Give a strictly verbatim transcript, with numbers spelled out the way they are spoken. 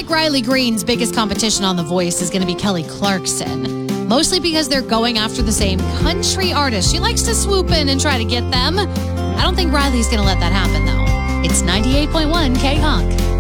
like Riley Green's biggest competition on The Voice is going to be Kelly Clarkson, mostly because they're going after the same country artist. She likes to swoop in and try to get them. I don't think Riley's going to let that happen, though. It's ninety-eight point one K-Honk.